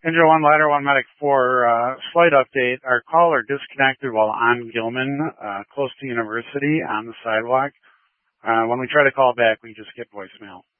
Angel 1 Ladder 1 Medic 4, slight update. Our caller disconnected while on Gilman, close to University on the sidewalk. When we try to call back, we just get voicemail.